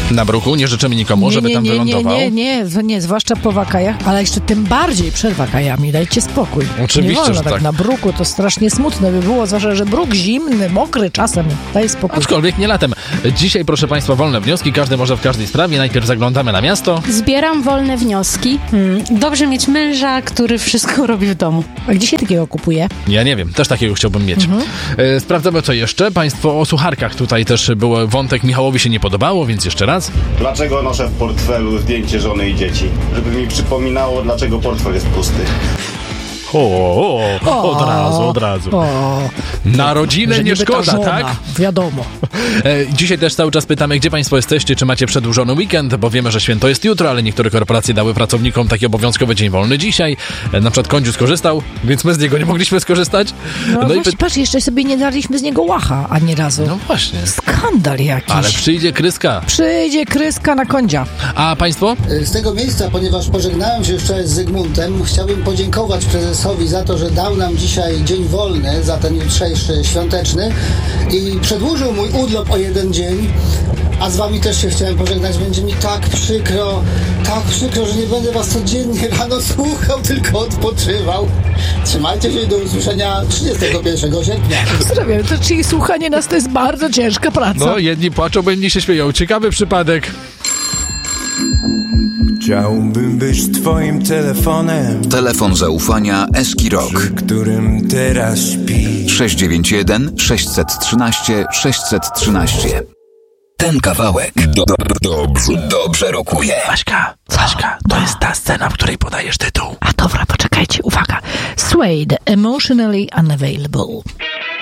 Na bruku? Nie życzymy nikomu, żeby tam wylądował. Nie, zwłaszcza po wakajach, ale jeszcze tym bardziej przed wakajami. Dajcie spokój. Oczywiście, nie wolno że tak. Na bruku, to strasznie smutne by było, zwłaszcza, że bruk zimny, mokry czasem. Daj spokój. Aczkolwiek nie latem. Dzisiaj, proszę Państwa, wolne wnioski. Każdy może w każdej sprawie. Najpierw zaglądamy na miasto. Zbieram wolne wnioski. Dobrze mieć męża, który wszystko robi w domu. A gdzie się takiego kupuje? Ja nie wiem, też takiego chciałbym mieć. Sprawdzamy co jeszcze. Państwo o sucharkach. Tutaj też był wątek. Michałowi się nie podobało, więc jeszcze raz. Dlaczego noszę w portfelu zdjęcie żony i dzieci? Żeby mi przypominało, dlaczego portfel jest pusty. Od razu. Na rodzinę nie szkoda, żona, tak? Wiadomo. Dzisiaj też cały czas pytamy, gdzie Państwo jesteście, czy macie przedłużony weekend, bo wiemy, że święto jest jutro, ale niektóre korporacje dały pracownikom taki obowiązkowy dzień wolny dzisiaj. Na przykład Kądziu skorzystał, więc my z niego nie mogliśmy skorzystać. Patrz, jeszcze sobie nie daliśmy z niego łacha ani razu. No właśnie. Skandal jakiś. Ale przyjdzie Kryska. Przyjdzie Kryska na Kądzia. A Państwo? Z tego miejsca, ponieważ pożegnałem się wczoraj z Zygmuntem, chciałbym podziękować prezesowi za to, że dał nam dzisiaj dzień wolny, za ten jutrzejszy świąteczny i przedłużył mój urlop o jeden dzień. A z wami też się chciałem pożegnać. Będzie mi tak przykro, że nie będę was codziennie rano słuchał, tylko odpoczywał. Trzymajcie się, do usłyszenia 31 sierpnia. Pozdrawiam, czyli słuchanie nas to jest bardzo ciężka praca. No, jedni płaczą, bo inni się śmieją. Ciekawy przypadek. Chciałbym być twoim telefonem. Telefon zaufania Eski-Rock. Przy którym teraz śpi. 691 613 613. Ten kawałek dobrze rokuje. Aśka, to jest ta scena, w której podajesz tytuł. A dobra, poczekajcie, uwaga. Suede, Emotionally Unavailable.